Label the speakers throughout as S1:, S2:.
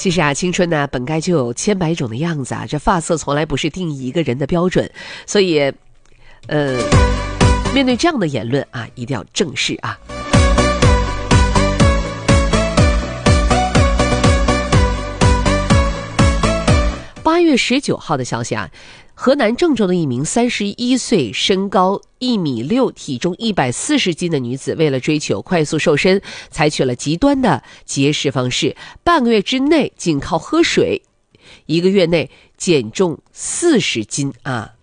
S1: 其实啊，青春呢本该就有千百种的样子啊，这发色从来不是定义一个人的标准，所以，面对这样的言论啊，一定要正视啊。8月19号的消息啊，河南郑州的一名31岁、身高1.6米、体重140斤的女子，为了追求快速瘦身，采取了极端的节食方式，半个月之内仅靠喝水，1个月内减重40斤啊。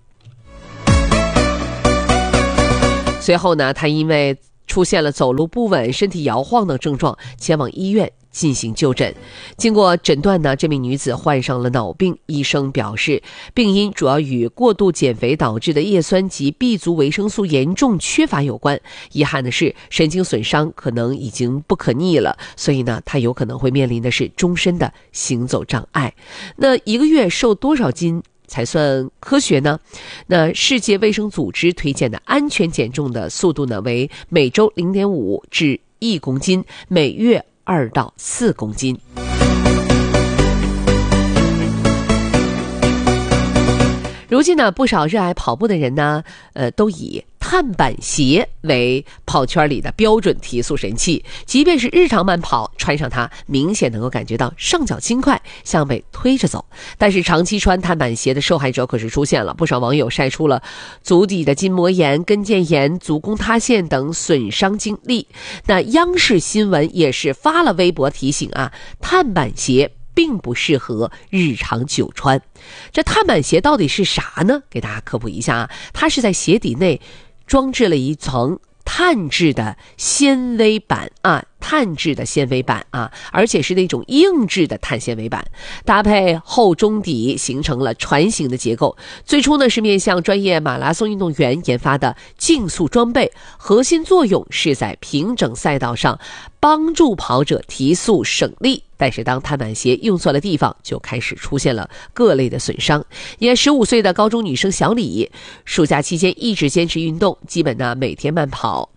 S1: 随后呢，她因为出现了走路不稳、身体摇晃等症状，前往医院进行就诊。经过诊断呢，这名女子患上了脑病。医生表示，病因主要与过度减肥导致的叶酸及 B 族维生素严重缺乏有关。遗憾的是，神经损伤可能已经不可逆了，所以呢，她有可能会面临的是终身的行走障碍。那1个月瘦多少斤才算科学呢？那世界卫生组织推荐的安全减重的速度呢，为每周0.5至1公斤，每月2到4公斤。如今呢，不少热爱跑步的人呢，都以碳板鞋为跑圈里的标准提速神器。即便是日常慢跑，穿上它，明显能够感觉到上脚轻快，像被推着走。但是长期穿碳板鞋的受害者可是出现了，不少网友晒出了足底的筋膜炎、跟腱炎、足弓塌陷等损伤经历。那央视新闻也是发了微博提醒啊，碳板鞋并不适合日常久穿。这碳板鞋到底是啥呢？给大家科普一下啊，它是在鞋底内装置了一层碳制的纤维板啊，而且是那种硬质的碳纤维板，搭配厚中底形成了船形的结构。最初呢是面向专业马拉松运动员研发的竞速装备，核心作用是在平整赛道上帮助跑者提速省力。但是当碳板鞋用错了地方，就开始出现了各类的损伤。也15岁的高中女生小李，暑假期间一直坚持运动，基本呢每天慢跑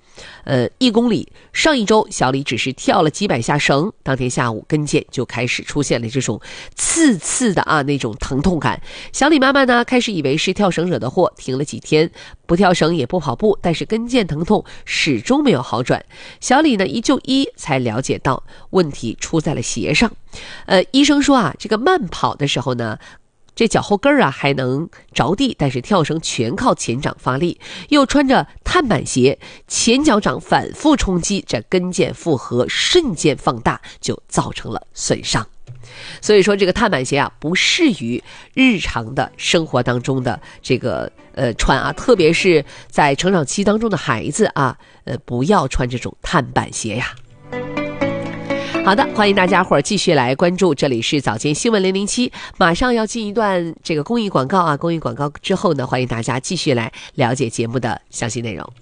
S1: 1公里。上一周小李只是跳了几百下绳，当天下午跟腱就开始出现了这种刺刺的那种疼痛感。小李妈妈呢开始以为是跳绳惹的祸，停了几天不跳绳也不跑步，但是跟腱疼痛始终没有好转。小李呢一就医才了解到问题出在了鞋上。医生说这个慢跑的时候呢，这脚后跟还能着地，但是跳绳全靠前掌发力，又穿着碳板鞋，前脚掌反复冲击，这跟腱负荷瞬间放大，就造成了损伤。所以说这个碳板鞋不适于日常的生活当中的这个穿特别是在成长期当中的孩子不要穿这种碳板鞋呀。好的，欢迎大家伙儿继续来关注，这里是早间新闻007，马上要进一段这个公益广告公益广告之后呢，欢迎大家继续来了解节目的详细内容。